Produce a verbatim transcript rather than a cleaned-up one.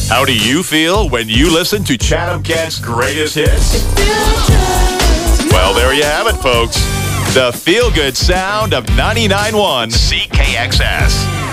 How do you feel when you listen to Chatham Kent's greatest hits? Well, there you have it, folks. The feel-good sound of ninety-nine point one C K X S.